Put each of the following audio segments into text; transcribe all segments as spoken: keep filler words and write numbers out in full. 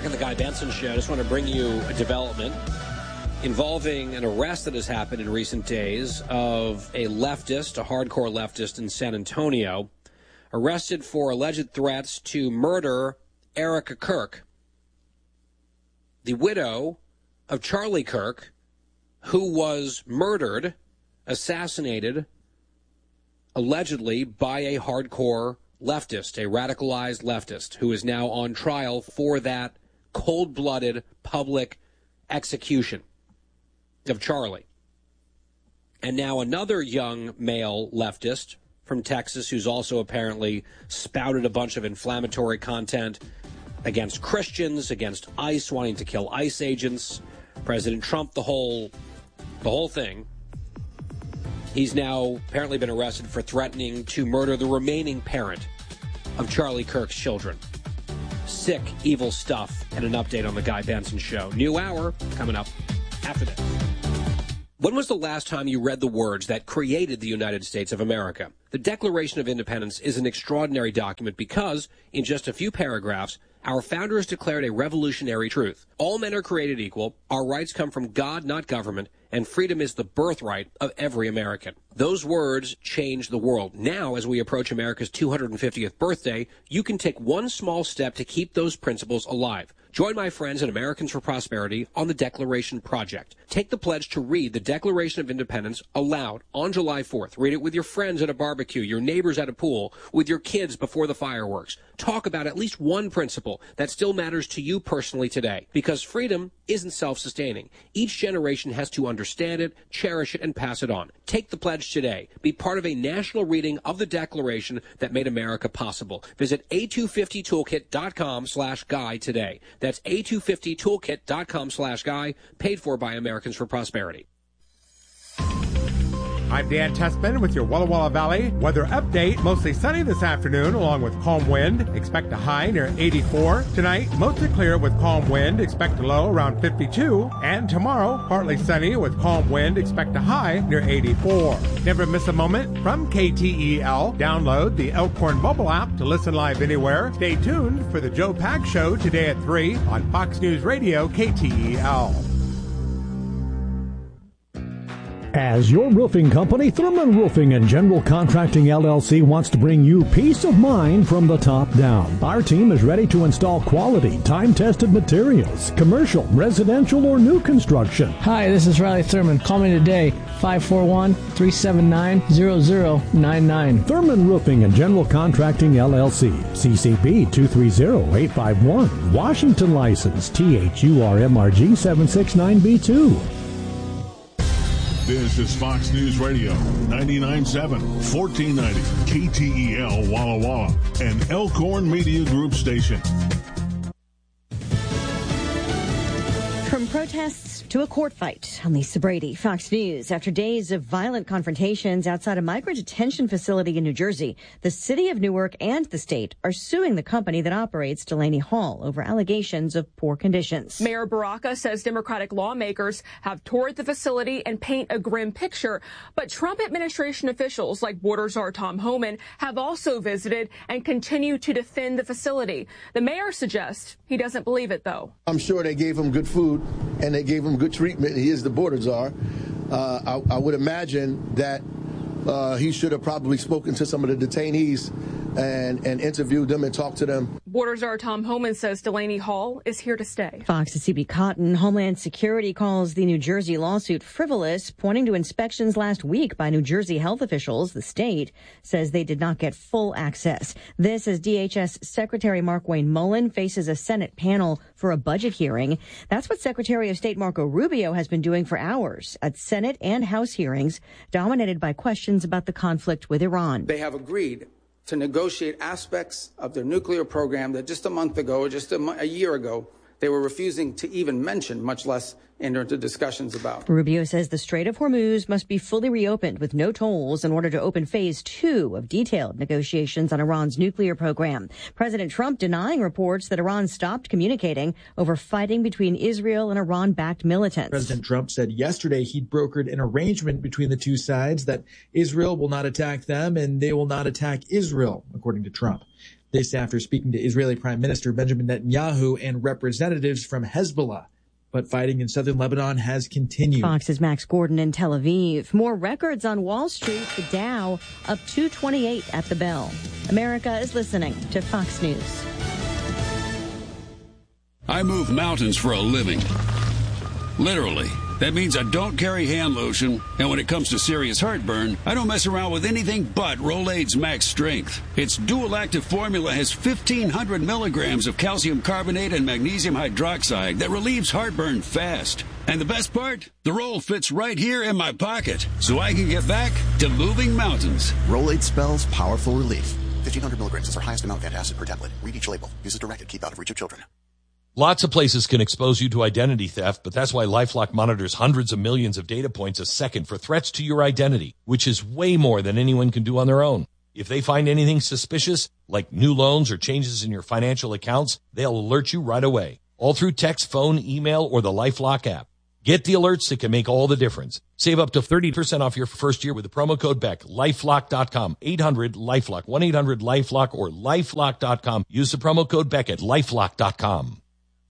on the Guy Benson Show. I just want to bring you a development involving an arrest that has happened in recent days of a leftist, a hardcore leftist in San Antonio, arrested for alleged threats to murder Erica Kirk, the widow of Charlie Kirk, who was murdered, assassinated, allegedly by a hardcore leftist, a radicalized leftist, who is now on trial for that cold-blooded public execution of Charlie. And now another young male leftist from Texas who's also apparently spouted a bunch of inflammatory content against Christians, against ICE, wanting to kill ICE agents, President Trump, the whole, the whole thing. He's now apparently been arrested for threatening to murder the remaining parent of Charlie Kirk's children. Sick, evil stuff, and an update on the Guy Benson Show. New hour coming up after this. When was the last time you read the words that created the United States of America? The Declaration of Independence is an extraordinary document because, in just a few paragraphs, our founders declared a revolutionary truth. All men are created equal, our rights come from God, not government, and freedom is the birthright of every American. Those words changed the world. Now, as we approach America's two hundred fiftieth birthday, you can take one small step to keep those principles alive. Join my friends at Americans for Prosperity on the Declaration Project. Take the pledge to read the Declaration of Independence aloud on July fourth. Read it with your friends at a barbecue, your neighbors at a pool, with your kids before the fireworks. Talk about at least one principle that still matters to you personally today, because freedom isn't self-sustaining. Each generation has to understand it, cherish it, and pass it on. Take the pledge today. Be part of a national reading of the Declaration that made America possible. Visit A two fifty toolkit dot com slash guy today. That's A two fifty toolkit dot com slash guy, paid for by Americans for Prosperity. I'm Dan Tessman with your Walla Walla Valley weather update. Mostly sunny this afternoon along with calm wind. Expect a high near eighty-four. Tonight, mostly clear with calm wind. Expect a low around fifty-two. And tomorrow, partly sunny with calm wind. Expect a high near eighty-four. Never miss a moment from K T E L. Download the Elkhorn mobile app to listen live anywhere. Stay tuned for the Joe Pack Show today at three on Fox News Radio K T E L. As your roofing company, Thurman Roofing and General Contracting L L C wants to bring you peace of mind from the top down. Our team is ready to install quality, time-tested materials, commercial, residential, or new construction. Hi, this is Riley Thurman. Call me today, five four one, three seven nine, zero zero nine nine. Thurman Roofing and General Contracting L L C, C C B two three zero eight five one, Washington license T H U R M R G seven six nine B two. This is Fox News Radio, ninety-nine point seven, fourteen ninety, K T E L Walla Walla, an Elkhorn Media Group station. From protests to a court fight, I'm Lisa Brady, Fox News. After days of violent confrontations outside a migrant detention facility in New Jersey, the city of Newark and the state are suing the company that operates Delaney Hall over allegations of poor conditions. Mayor Baraka says Democratic lawmakers have toured the facility and paint a grim picture, but Trump administration officials like Border Czar Tom Homan have also visited and continue to defend the facility. The mayor suggests he doesn't believe it, though. I'm sure they gave him good food and they gave him good treatment. He is the border czar. Uh, I, I would imagine that uh, he should have probably spoken to some of the detainees and, and interviewed them and talked to them. Border Czar Tom Homan says Delaney Hall is here to stay. Fox's C B Cotton. Homeland Security calls the New Jersey lawsuit frivolous, pointing to inspections last week by New Jersey health officials. The state says they did not get full access. This as D H S Secretary Markwayne Mullin faces a Senate panel for a budget hearing. That's what Secretary of State Marco Rubio has been doing for hours at Senate and House hearings, dominated by questions about the conflict with Iran. They have agreed to negotiate aspects of their nuclear program that just a month ago or just a, mo- a year ago they were refusing to even mention, much less enter into discussions about. Rubio says the Strait of Hormuz must be fully reopened with no tolls in order to open phase two of detailed negotiations on Iran's nuclear program. President Trump denying reports that Iran stopped communicating over fighting between Israel and Iran-backed militants. President Trump said yesterday he'd brokered an arrangement between the two sides that Israel will not attack them and they will not attack Israel, according to Trump. This after speaking to Israeli Prime Minister Benjamin Netanyahu and representatives from Hezbollah. But fighting in southern Lebanon has continued. Fox's Max Gordon in Tel Aviv. More records on Wall Street. The Dow up two twenty-eight at the bell. America is listening to Fox News. I move mountains for a living. Literally. That means I don't carry hand lotion, and when it comes to serious heartburn, I don't mess around with anything but Rolaids Max Strength. Its dual-active formula has fifteen hundred milligrams of calcium carbonate and magnesium hydroxide that relieves heartburn fast. And the best part? The roll fits right here in my pocket, so I can get back to moving mountains. Rolaids spells powerful relief. fifteen hundred milligrams is our highest amount of antacid per tablet. Read each label. Use as directed. Keep out of reach of children. Lots of places can expose you to identity theft, but that's why LifeLock monitors hundreds of millions of data points a second for threats to your identity, which is way more than anyone can do on their own. If they find anything suspicious, like new loans or changes in your financial accounts, they'll alert you right away, all through text, phone, email, or the LifeLock app. Get the alerts that can make all the difference. Save up to thirty percent off your first year with the promo code Beck. LifeLock dot com, eight hundred LifeLock, one eight hundred LifeLock, or LifeLock dot com. Use the promo code Beck at LifeLock dot com.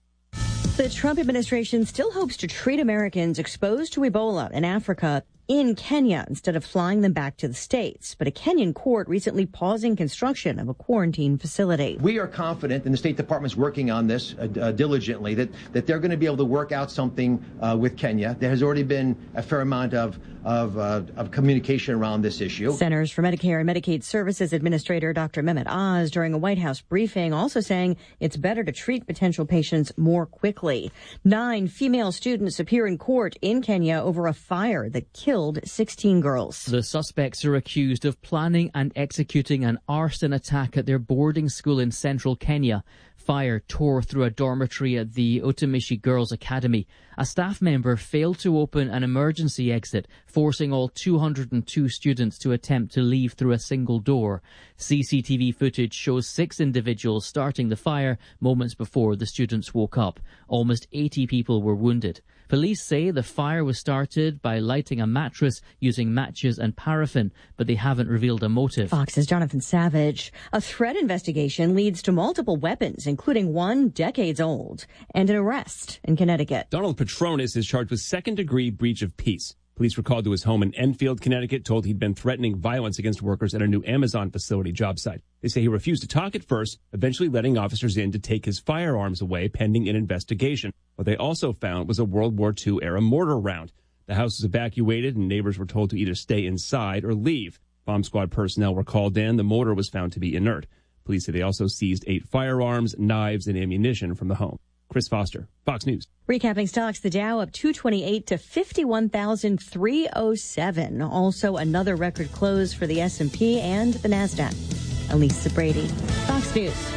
The Trump administration still hopes to treat Americans exposed to Ebola in Africa in Kenya instead of flying them back to the States. But a Kenyan court recently pausing construction of a quarantine facility. We are confident, and the State Department's working on this uh, uh, diligently, that, that they're going to be able to work out something uh, with Kenya. There has already been a fair amount of of, uh, of communication around this issue. Centers for Medicare and Medicaid Services Administrator Doctor Mehmet Oz during a White House briefing also saying it's better to treat potential patients more quickly. Nine female students appear in court in Kenya over a fire that killed sixteen girls. The suspects are accused of planning and executing an arson attack at their boarding school in central Kenya. Fire tore through a dormitory at the Utumishi Girls Academy. A staff member failed to open an emergency exit, forcing all two hundred two students to attempt to leave through a single door. C C T V footage shows six individuals starting the fire moments before the students woke up. Almost eighty people were wounded. Police say the fire was started by lighting a mattress using matches and paraffin, but they haven't revealed a motive. Fox's Jonathan Savage. A threat investigation leads to multiple weapons, including one decades old, and an arrest in Connecticut. Donald Petronis is charged with second-degree breach of peace. Police were called to his home in Enfield, Connecticut, told he'd been threatening violence against workers at a new Amazon facility job site. They say he refused to talk at first, eventually letting officers in to take his firearms away pending an investigation. What they also found was a World War Two era mortar round. The house was evacuated and neighbors were told to either stay inside or leave. Bomb squad personnel were called in. The mortar was found to be inert. Police say they also seized eight firearms, knives, and ammunition from the home. Chris Foster, Fox News. Recapping stocks, the Dow up two twenty-eight to fifty-one thousand three hundred seven. Also another record close for the S and P and the NASDAQ. Elisa Brady, Fox News.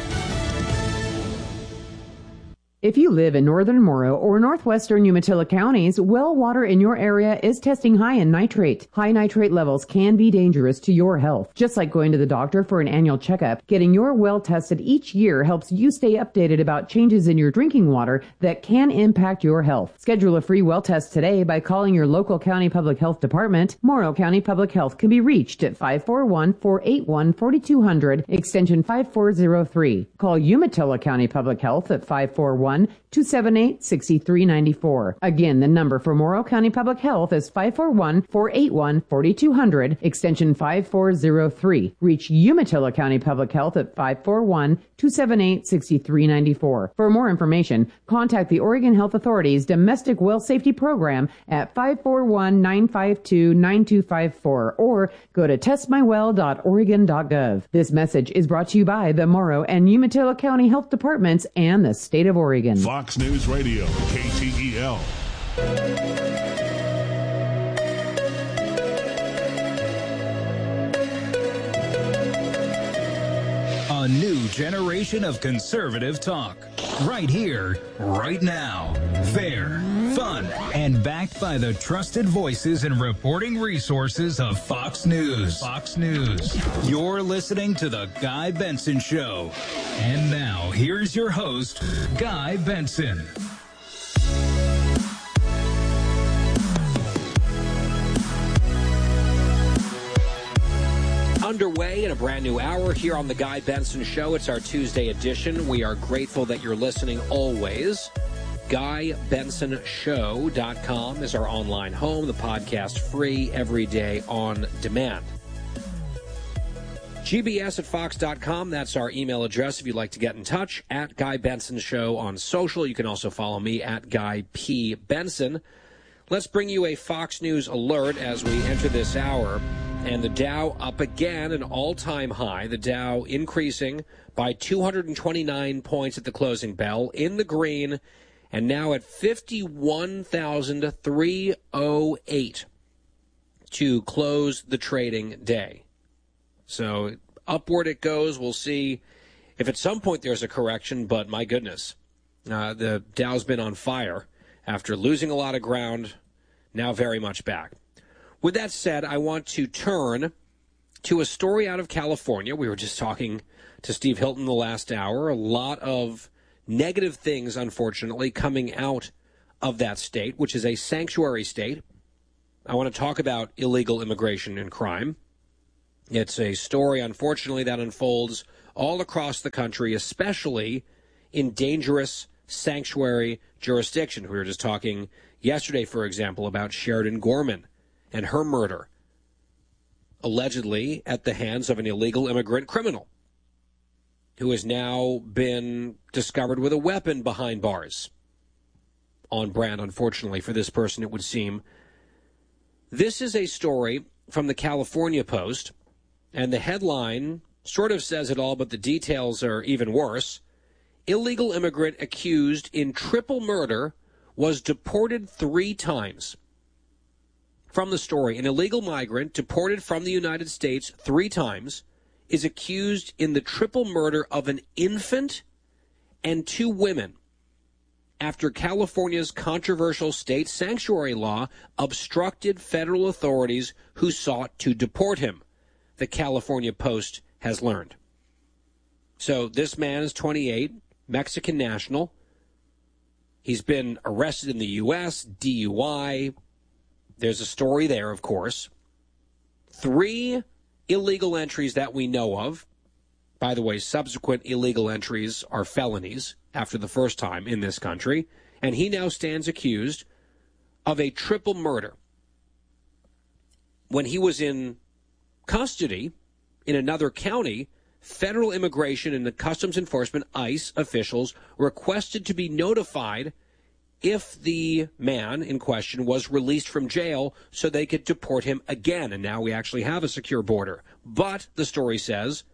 If you live in northern Morrow or northwestern Umatilla counties, well water in your area is testing high in nitrate. High nitrate levels can be dangerous to your health. Just like going to the doctor for an annual checkup, getting your well tested each year helps you stay updated about changes in your drinking water that can impact your health. Schedule a free well test today by calling your local county public health department. Morrow County Public Health can be reached at five four one, four eight one, four two zero zero, extension five four zero three. Call Umatilla County Public Health at five four one, two seven eight, six three nine four. Again, the number for Morrow County Public Health is five four one, four eight one, four two zero zero, extension five four zero three. Reach Umatilla County Public Health at five four one, two seven eight, six three nine four. For more information, contact the Oregon Health Authority's Domestic Well Safety Program at five four one, nine five two, nine two five four or go to test my well dot oregon dot gov. This message is brought to you by the Morrow and Umatilla County Health Departments and the State of Oregon. Fox News Radio, K T E L. A new generation of conservative talk. Right here, right now. Fair, fun, and backed by the trusted voices and reporting resources of Fox News. Fox News. You're listening to The Guy Benson Show. And now, here's your host, Guy Benson. A underway in a brand new hour here on The Guy Benson Show. It's our Tuesday edition. We are grateful that you're listening always. guy benson show dot com is our online home. The podcast free every day on demand. G B S at fox dot com, that's our email address if you'd like to get in touch. At Guy Benson Show on social. You can also follow me at Guy P. Benson. Let's bring you a Fox News alert as we enter this hour. And the Dow up again, an all-time high. The Dow increasing by two hundred twenty-nine points at the closing bell, in the green, and now at fifty-one thousand three hundred eight to close the trading day. So upward it goes. We'll see if at some point there's a correction, but my goodness, uh, the Dow's been on fire after losing a lot of ground, now very much back. With that said, I want to turn to a story out of California. We were just talking to Steve Hilton the last hour. A lot of negative things, unfortunately, coming out of that state, which is a sanctuary state. I want to talk about illegal immigration and crime. It's a story, unfortunately, that unfolds all across the country, especially in dangerous sanctuary jurisdictions. We were just talking yesterday, for example, about Sheridan Gorman and her murder, allegedly at the hands of an illegal immigrant criminal who has now been discovered with a weapon behind bars. On brand, unfortunately, for this person, it would seem. This is a story from the California Post, and the headline sort of says it all, but the details are even worse. Illegal immigrant accused in triple murder was deported three times. From the story, an illegal migrant deported from the United States three times is accused in the triple murder of an infant and two women after California's controversial state sanctuary law obstructed federal authorities who sought to deport him, the California Post has learned. So this man is twenty-eight, Mexican national. He's been arrested in the U S, D U I. There's a story there, of course. Three illegal entries that we know of. By the way, subsequent illegal entries are felonies after the first time in this country. And he now stands accused of a triple murder. When he was in custody in another county, Federal Immigration and Customs Enforcement, ICE, officials requested to be notified if the man in question was released from jail so they could deport him again. And now we actually have a secure border. But, the story says,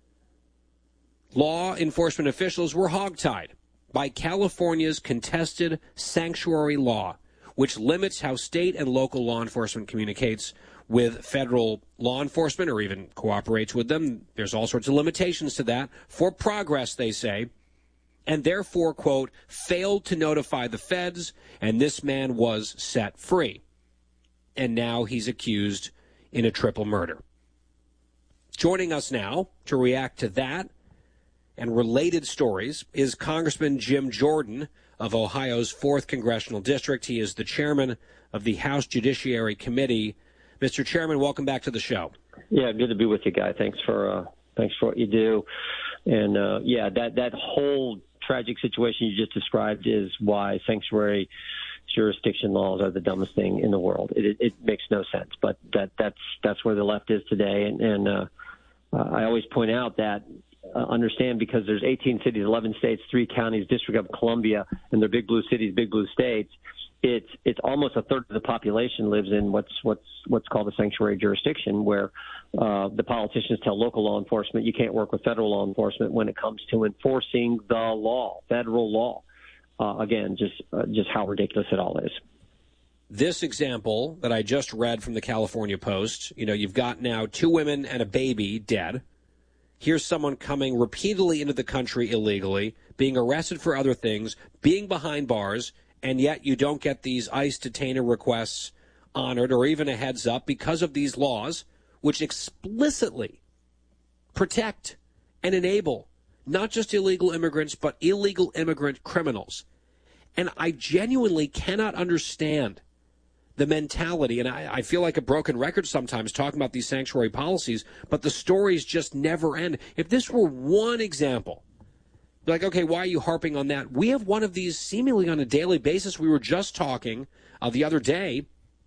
law enforcement officials were hogtied by California's contested sanctuary law, which limits how state and local law enforcement communicates with federal law enforcement or even cooperates with them. There's all sorts of limitations to that. For progress, they say, and therefore, quote, failed to notify the feds, and this man was set free. And now he's accused in a triple murder. Joining us now to react to that and related stories is Congressman Jim Jordan of Ohio's fourth Congressional District. He is the chairman of the House Judiciary Committee. Mister Chairman, welcome back to the show. Yeah, good to be with you, Guy. Thanks for uh, thanks for what you do. And, uh, yeah, that, that whole tragic situation you just described is why sanctuary jurisdiction laws are the dumbest thing in the world. It, it, it makes no sense, but that, that's that's where the left is today. And, and uh, uh, I always point out that, uh, understand, because there's eighteen cities, eleven states, three counties, District of Columbia, and they're big blue cities, big blue states. It's it's almost a third of the population lives in what's what's what's called a sanctuary jurisdiction, where uh, the politicians tell local law enforcement you can't work with federal law enforcement when it comes to enforcing the law, federal law. Uh, again, just uh, just how ridiculous it all is. This example that I just read from the California Post, you know, you've got now two women and a baby dead. Here's someone coming repeatedly into the country illegally, being arrested for other things, being behind bars, and yet you don't get these ICE detainer requests honored or even a heads up because of these laws, which explicitly protect and enable not just illegal immigrants, but illegal immigrant criminals. And I genuinely cannot understand the mentality, and I, I feel like a broken record sometimes talking about these sanctuary policies, but the stories just never end. If this were one example, be like, okay, why are you harping on that? We have one of these seemingly on a daily basis. We were just talking uh, the other day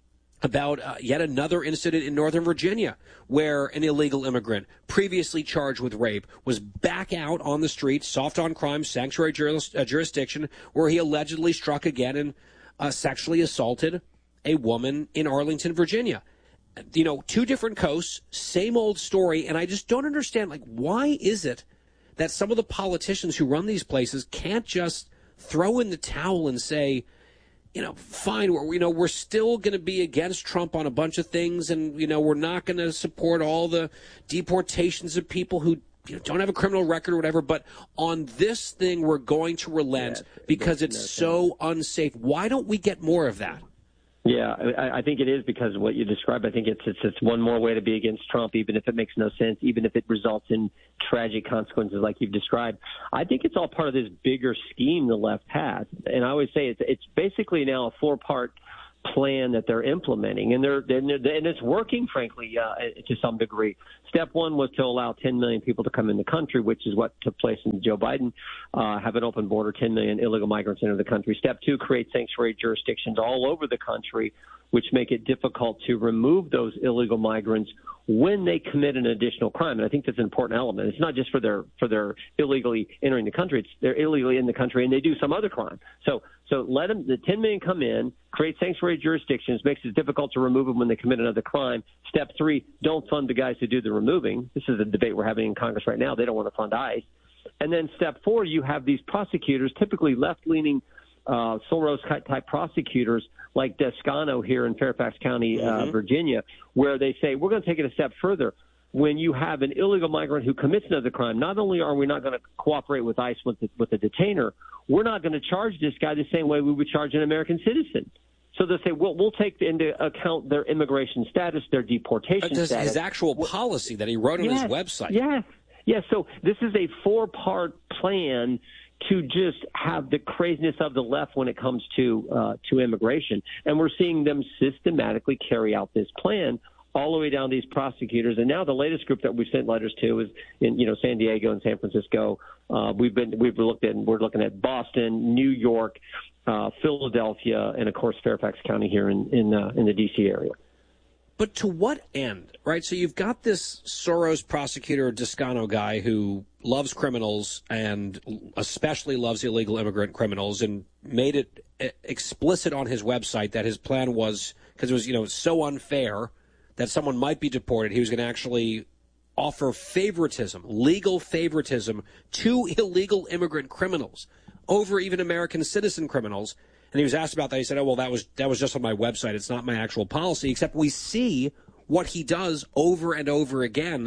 about uh, yet another incident in Northern Virginia where an illegal immigrant previously charged with rape was back out on the street, soft on crime, sanctuary juris, uh, jurisdiction, where he allegedly struck again and uh, sexually assaulted a woman in Arlington, Virginia. You know, two different coasts, same old story, and I just don't understand, like, why is it that some of the politicians who run these places can't just throw in the towel and say, you know, fine, we're, you know, we're still going to be against Trump on a bunch of things, and, you know, we're not going to support all the deportations of people who, you know, don't have a criminal record or whatever, but on this thing we're going to relent yeah, because it's no so unsafe. Why don't we get more of that? Yeah, I, I think it is because of what you described. I think it's, it's it's one more way to be against Trump, even if it makes no sense, even if it results in tragic consequences like you've described. I think it's all part of this bigger scheme the left has. And I always say it's it's basically now a four-part plan that they're implementing, and they're, they're and it's working, frankly, uh, to some degree. Step one was to allow ten million people to come in the country, which is what took place in Joe Biden, uh, have an open border, ten million illegal migrants enter the country. Step two, create sanctuary jurisdictions all over the country, which make it difficult to remove those illegal migrants when they commit an additional crime. And I think that's an important element. It's not just for their for their illegally entering the country. It's they're illegally in the country and they do some other crime. So so let them, the ten million come in, create sanctuary jurisdictions, makes it difficult to remove them when they commit another crime. Step three, don't fund the guys who do the removing. This is a debate we're having in Congress right now. They don't want to fund ICE. And then step four, you have these prosecutors, typically left-leaning uh, Soros-type prosecutors like Descano here in Fairfax County, uh, mm-hmm. Virginia, where they say, we're going to take it a step further. When you have an illegal migrant who commits another crime, not only are we not going to cooperate with ICE with the, with the detainer, we're not going to charge this guy the same way we would charge an American citizen. So they'll say, well, we'll take into account their immigration status, their deportation uh, status. His actual policy that he wrote on yes, his website. Yes, yes. So this is a four-part plan to just have the craziness of the left when it comes to uh, to immigration. And we're seeing them systematically carry out this plan all the way down these prosecutors. And now the latest group that we've sent letters to is in, you know, San Diego and San Francisco. Uh, we've been, we've looked at, we're looking at Boston, New York, uh, Philadelphia, and of course, Fairfax County here in, in, uh, in the D C area. But to what end, right? So you've got this Soros prosecutor, Descano guy who loves criminals and especially loves illegal immigrant criminals and made it explicit on his website that his plan was, because it was, you know, so unfair that someone might be deported, he was going to actually offer favoritism, legal favoritism to illegal immigrant criminals over even American citizen criminals. And he was asked about that. He said, oh, well, that was that was just on my website. It's not my actual policy, except we see what he does over and over again.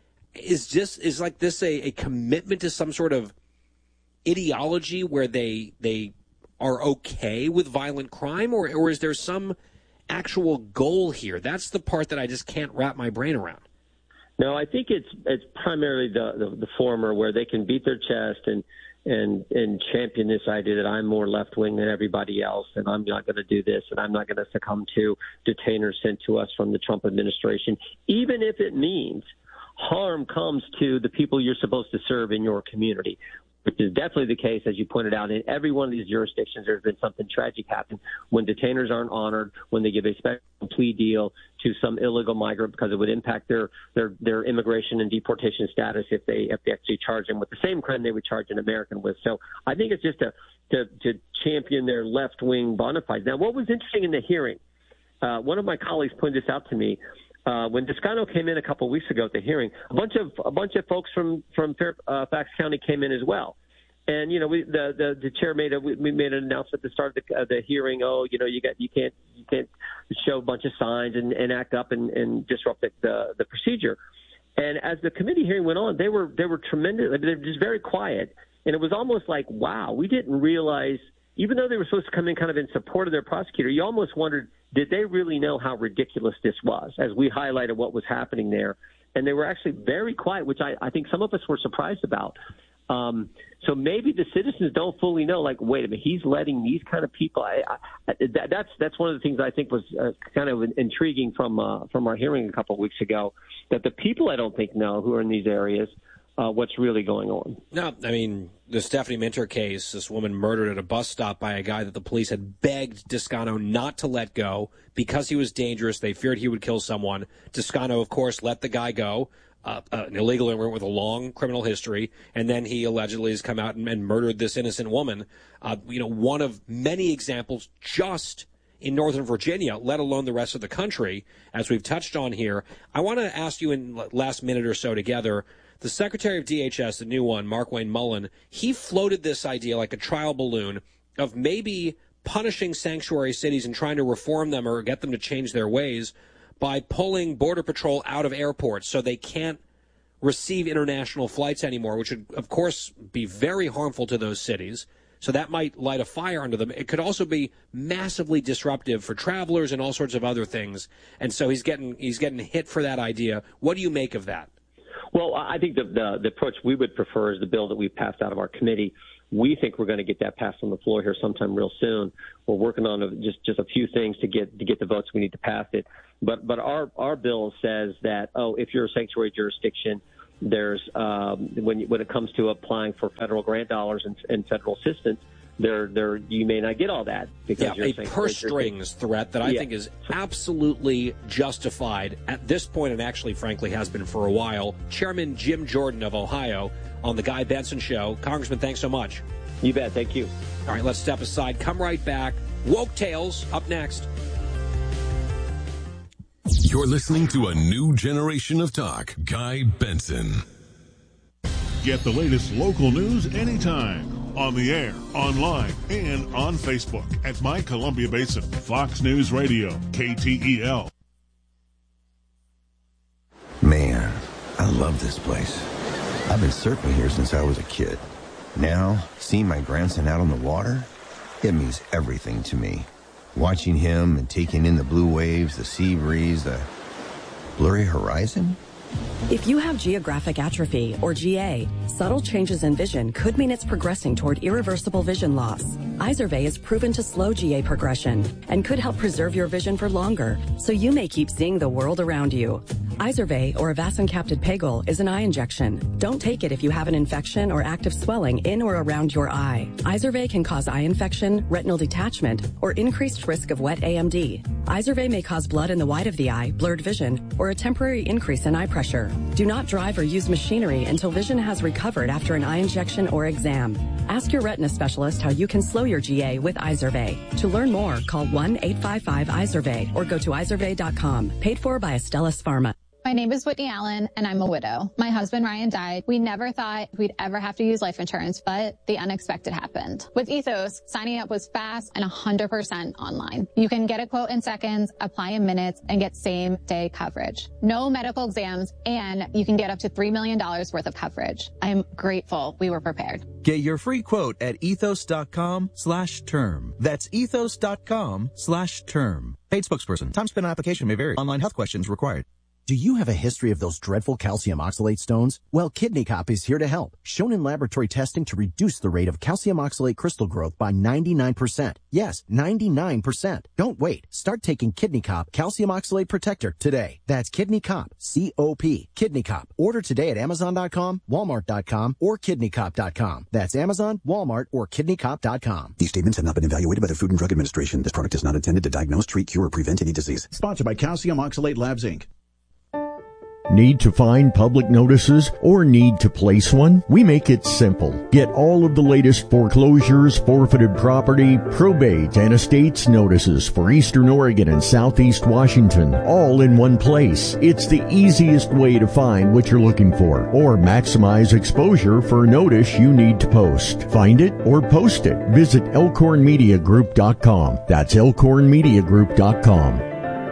Is just is like this a, a commitment to some sort of ideology where they they are okay with violent crime, or or is there some actual goal here? That's the part that I just can't wrap my brain around. No, I think it's it's primarily the, the, the former, where they can beat their chest and and and champion this idea that I'm more left-wing than everybody else, and I'm not going to do this, and I'm not going to succumb to detainers sent to us from the Trump administration, even if it means harm comes to the people you're supposed to serve in your community, which is definitely the case, as you pointed out. In every one of these jurisdictions, there's been something tragic happen when detainers aren't honored, when they give a special plea deal to some illegal migrant because it would impact their, their, their immigration and deportation status if they if they actually charge them with the same crime they would charge an American with. So I think it's just a, to, to champion their left-wing bona fides. Now, what was interesting in the hearing, uh, one of my colleagues pointed this out to me. Uh, when Descano came in a couple of weeks ago at the hearing, a bunch of a bunch of folks from from Fairfax County came in as well, and you know we, the, the the chair made a we made an announcement at the start of the, uh, the hearing. Oh, you know you got you can't you can't show a bunch of signs and, and act up and, and disrupt the, the the procedure. And as the committee hearing went on, they were they were tremendous. They were just very quiet, and it was almost like, wow, we didn't realize. Even though they were supposed to come in kind of in support of their prosecutor, you almost wondered, did they really know how ridiculous this was, as we highlighted what was happening there? And they were actually very quiet, which I, I think some of us were surprised about. Um, so maybe the citizens don't fully know, like, wait a minute, he's letting these kind of people. I, I, that, that's that's one of the things I think was uh, kind of intriguing from uh, from our hearing a couple of weeks ago, that the people I don't think know who are in these areas uh, what's really going on. No, I mean, the Stephanie Minter case, this woman murdered at a bus stop by a guy that the police had begged Toscano not to let go because he was dangerous. They feared he would kill someone. Toscano, of course, let the guy go. Uh, uh, an illegal immigrant with a long criminal history, and then he allegedly has come out and, and murdered this innocent woman. Uh, you know, one of many examples just in Northern Virginia, let alone the rest of the country, as we've touched on here. I want to ask you in the last minute or so together, the Secretary of D H S, the new one, Mark Wayne Mullen, he floated this idea like a trial balloon of maybe punishing sanctuary cities and trying to reform them or get them to change their ways by pulling Border Patrol out of airports so they can't receive international flights anymore, which would, of course, be very harmful to those cities. So that might light a fire under them. It could also be massively disruptive for travelers and all sorts of other things. And so he's getting he's getting hit for that idea. What do you make of that? Well, I think the, the, the approach we would prefer is the bill that we passed out of our committee. We think we're going to get that passed on the floor here sometime real soon. We're working on a, just just a few things to get to get the votes we need to pass it. But but our our bill says that, oh, if you're a sanctuary jurisdiction, there's um, when you, when it comes to applying for federal grant dollars and, and federal assistance, there there you may not get all that because yeah, you're a purse strings threat that I yeah. think is absolutely justified at this point, and actually, frankly, has been for a while. Chairman Jim Jordan of Ohio on the Guy Benson Show. Congressman, thanks so much. You bet. Thank you. All right, let's step aside. Come right back. Woke Tales up next. You're listening to a new generation of talk. Guy Benson. Get the latest local news anytime. On the air, online, and on Facebook at My Columbia Basin. Fox News Radio, K T E L. Man, I love this place. I've been surfing here since I was a kid. Now, seeing my grandson out on the water, it means everything to me. Watching him and taking in the blue waves, the sea breeze, the blurry horizon. If you have geographic atrophy, or G A, subtle changes in vision could mean it's progressing toward irreversible vision loss. Izervay is proven to slow G A progression and could help preserve your vision for longer, so you may keep seeing the world around you. Izervay, or avacincaptad pegol, is an eye injection. Don't take it if you have an infection or active swelling in or around your eye. Izervay can cause eye infection, retinal detachment, or increased risk of wet A M D. Izervay may cause blood in the white of the eye, blurred vision, or a temporary increase in eye pressure. Do not drive or use machinery until vision has recovered after an eye injection or exam. Ask your retina specialist how you can slow your G A with Izervay. To learn more, call one eight five five Izervay or go to izervay dot com. Paid for by Astellas Pharma. My name is Whitney Allen, and I'm a widow. My husband, Ryan, died. We never thought we'd ever have to use life insurance, but the unexpected happened. With Ethos, signing up was fast and one hundred percent online. You can get a quote in seconds, apply in minutes, and get same-day coverage. No medical exams, and you can get up to three million dollars worth of coverage. I'm grateful we were prepared. Get your free quote at ethos.com slash term. That's ethos.com slash term. Paid spokesperson. Time spent on application may vary. Online health questions required. Do you have a history of those dreadful calcium oxalate stones? Well, Kidney Cop is here to help. Shown in laboratory testing to reduce the rate of calcium oxalate crystal growth by ninety-nine percent. Yes, ninety-nine percent. Don't wait. Start taking Kidney Cop Calcium Oxalate Protector today. That's Kidney Cop, C O P. Kidney Cop. Order today at amazon dot com, walmart dot com, or kidney cop dot com. That's Amazon, Walmart, or kidney cop dot com. These statements have not been evaluated by the Food and Drug Administration. This product is not intended to diagnose, treat, cure, or prevent any disease. Sponsored by Calcium Oxalate Labs, Incorporated. Need to find public notices or need to place one? We make it simple. Get all of the latest foreclosures, forfeited property, probate, and estates notices for Eastern Oregon and Southeast Washington, all in one place. It's the easiest way to find what you're looking for or maximize exposure for a notice you need to post. Find it or post it. Visit elkhorn media group dot com. That's elkhorn media group dot com.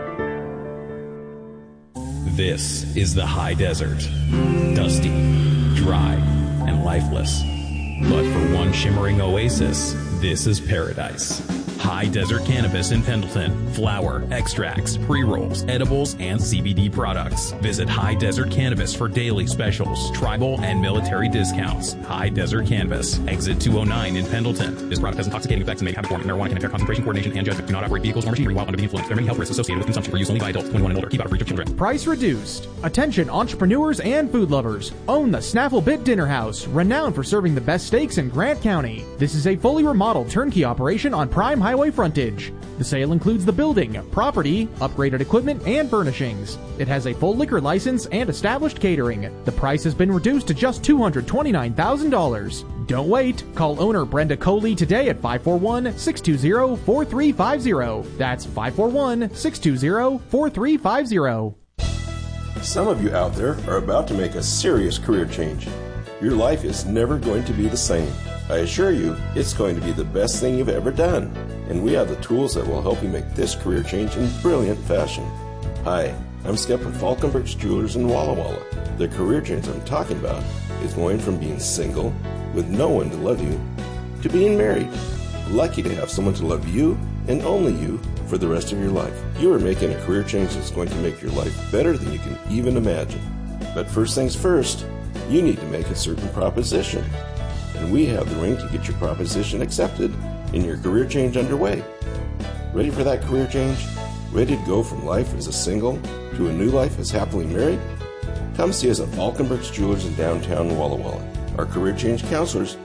This is the high desert. Dusty, dry, and lifeless. But for one shimmering oasis, this is paradise. High Desert Cannabis in Pendleton. Flower, extracts, pre-rolls, edibles, and C B D products. Visit High Desert Cannabis for daily specials, tribal, and military discounts. High Desert Cannabis. Exit two oh nine in Pendleton. This product has intoxicating effects and may habit forming. Marijuana can impair concentration, coordination, and judgment. Do not operate vehicles or machinery while under the influence. There are many health risks associated with consumption for use only by adults twenty-one and older. Keep out of reach of children. Price reduced. Attention entrepreneurs and food lovers. Own the Snaffle Bit Dinner House, renowned for serving the best steaks in Grant County. This is a fully remodeled turnkey operation on prime highway frontage. The sale includes the building, property, upgraded equipment, and furnishings. It has a full liquor license and established catering. The price has been reduced to just two hundred twenty-nine thousand dollars. Don't wait. Call owner Brenda Coley today at five four one, six two zero, four three five zero. That's five four one, six two zero, four three five zero. Some of you out there are about to make a serious career change. Your life is never going to be the same. I assure you, it's going to be the best thing you've ever done. And we have the tools that will help you make this career change in brilliant fashion. Hi, I'm Skip from Falkenberg's Jewelers in Walla Walla. The career change I'm talking about is going from being single, with no one to love you, to being married. Lucky to have someone to love you, and only you, for the rest of your life. You are making a career change that's going to make your life better than you can even imagine. But first things first, you need to make a certain proposition. And we have the ring to get your proposition accepted and your career change underway. Ready for that career change? Ready to go from life as a single to a new life as happily married? Come see us at Falkenberg's Jewelers in downtown Walla Walla. Our career change counselors